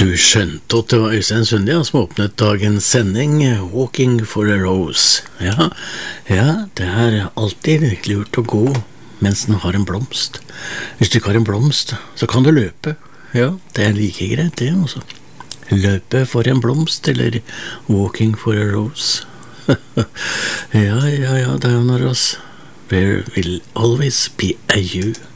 Du skjønte at det var Øystein Sunde som åpnet dagens sending, Walking for a Rose. Ja, det er alltid lurt å gå mens den har en blomst. Hvis du ikke har en blomst, så kan du løpe. Ja, det er like greit det også. Løpe for en blomst, eller Walking for a Rose. Ja, Diana Ross. There will always be a you.